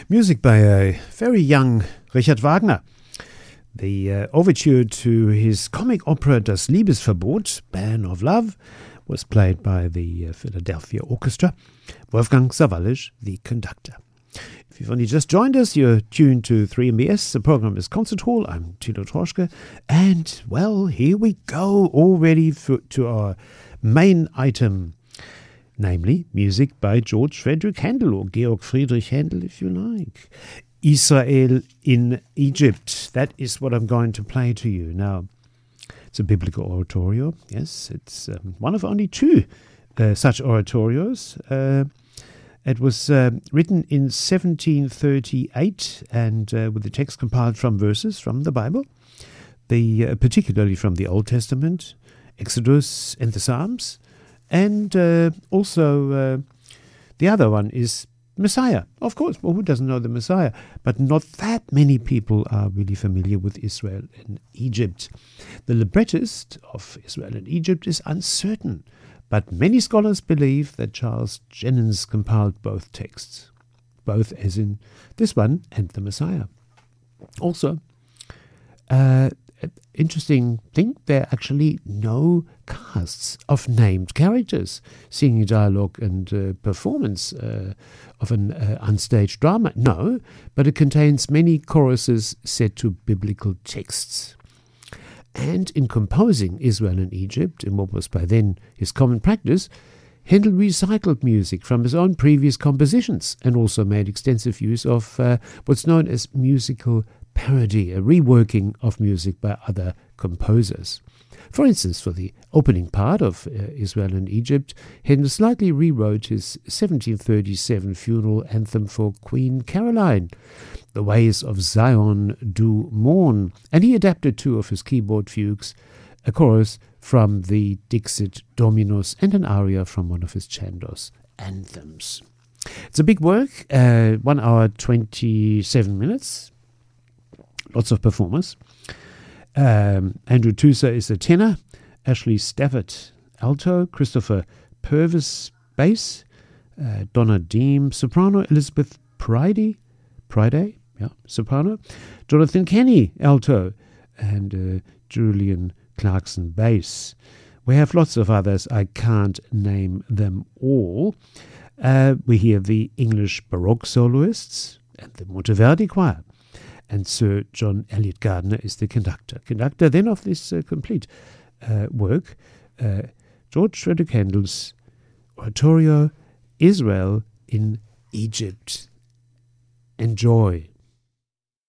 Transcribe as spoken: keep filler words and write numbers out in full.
Music by a very young Richard Wagner. The uh, overture to his comic opera Das Liebesverbot, Ban of Love, was played by the uh, Philadelphia Orchestra. Wolfgang Sawallisch, the conductor. If you've only just joined us, you're tuned to three M B S. The program is Concert Hall. I'm Tilo Troschke. And, well, here we go, all ready for, to our main item, namely music by George Frederick Handel, or Georg Friedrich Handel, if you like. Israel in Egypt. That is what I'm going to play to you. Now, it's a biblical oratorio. Yes, it's um, one of only two uh, such oratorios. Uh, it was uh, written in seventeen thirty-eight and uh, with the text compiled from verses from the Bible, the uh, particularly from the Old Testament, Exodus and the Psalms. And uh, also uh, the other one is Messiah. Of course, well, who doesn't know the Messiah? But not that many people are really familiar with Israel and Egypt. The librettist of Israel and Egypt is uncertain, but many scholars believe that Charles Jennens compiled both texts, both as in this one and the Messiah. Also, uh, interesting thing, there are actually no casts of named characters singing dialogue and uh, performance uh, of an uh, unstaged drama. No, but it contains many choruses set to biblical texts. And in composing Israel and Egypt, in what was by then his common practice, Handel recycled music from his own previous compositions and also made extensive use of uh, what's known as musical parody, a reworking of music by other composers. For instance, for the opening part of uh, Israel and Egypt, Handel slightly rewrote his seventeen thirty-seven funeral anthem for Queen Caroline, The Ways of Zion Do Mourn, and he adapted two of his keyboard fugues, a chorus from the Dixit Dominus and an aria from one of his Chandos anthems. It's a big work, uh, one hour, twenty-seven minutes. Lots of performers. Um, Andrew Tusa is the tenor, Ashley Stafford alto, Christopher Purvis bass, uh, Donna Deem soprano, Elizabeth Priday, Priday, yeah, soprano, Jonathan Kenny alto, and uh, Julian Clarkson bass. We have lots of others. I can't name them all. Uh, we hear the English Baroque soloists and the Monteverdi choir. And Sir John Eliot Gardiner is the conductor. Conductor then of this uh, complete uh, work, uh, George Frederick Handel's oratorio Israel in Egypt. Enjoy.